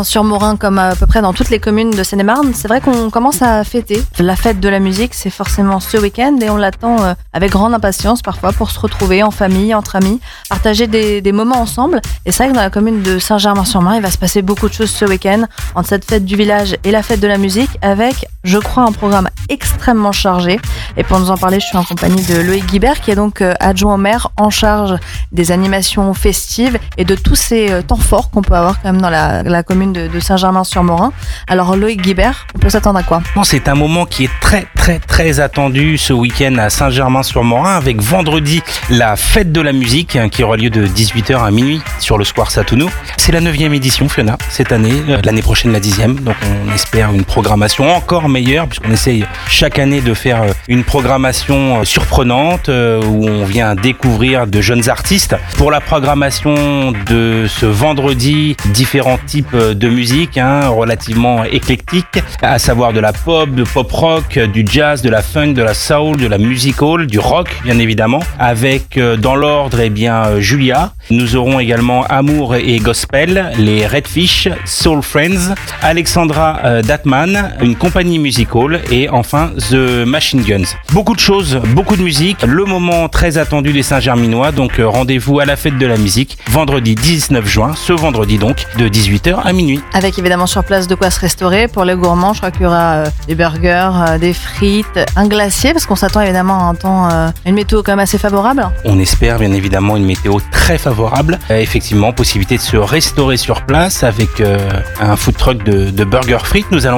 Sur Morin, comme à peu près dans toutes les communes de Seine-et-Marne, c'est vrai qu'on commence à fêter. La fête de la musique, c'est forcément ce week-end et on l'attend avec grande impatience parfois pour se retrouver en famille, entre amis, partager des moments ensemble. Et c'est vrai que dans la commune de Saint-Germain-sur-Marne, il va se passer beaucoup de choses ce week-end entre cette fête du village et la fête de la musique avec, je crois, un programme extrêmement chargé. Et pour nous en parler, je suis en compagnie de Loïc Guibert qui est donc adjoint au maire en charge des animations festives et de tous ces temps forts qu'on peut avoir quand même dans la commune de Saint-Germain-sur-Morin. Alors Loïc Guibert, on peut s'attendre à quoi ? C'est un moment qui est très attendu ce week-end à Saint-Germain-sur-Morin avec vendredi la fête de la musique qui aura lieu de 18h à minuit sur le square Satounou. C'est la 9e édition, Fiona, cette année, l'année prochaine la 10e, donc on espère une programmation encore meilleure puisqu'on essaye chaque année de faire une programmation surprenante où on vient découvrir de jeunes artistes. Pour la programmation de ce vendredi, différents types de musique relativement éclectique, à savoir de la pop, de pop rock, du jazz, de la funk, de la soul, de la music hall, du rock bien évidemment, avec dans l'ordre Julia. Nous aurons également Amour et Gospel, les Redfish, Soul Friends, Alexandra Datman, une compagnie music hall et enfin The Machine Guns. Beaucoup de choses, beaucoup de musique, le moment très attendu des Saint-Germinois, donc rendez-vous à la fête de la musique, vendredi 19 juin, ce vendredi donc, de 18h à minuit. Avec évidemment sur place de quoi se restaurer. Pour les gourmands, je crois qu'il y aura des burgers, des frites, un glacier, parce qu'on s'attend évidemment à un temps, une météo quand même assez favorable. On espère bien évidemment une météo très favorable. Effectivement, possibilité de se restaurer sur place avec un food truck de burgers frites. Nous allons